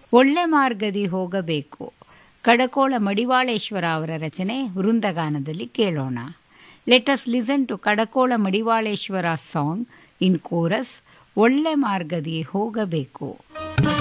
ಒಳ್ಳೆ ಮಾರ್ಗದಿ ಹೋಗಬೇಕು. ಕಡಕೋಳ ಮಡಿವಾಳೇಶ್ವರ ಅವರ ರಚನೆ ವೃಂದಗಾನದಲ್ಲಿ ಕೇಳೋಣ. Let us listen to Kadakol Madivaleshwara song in chorus, ಒಳ್ಳೆ ಮಾರ್ಗದಿ ಹೋಗಬೇಕು.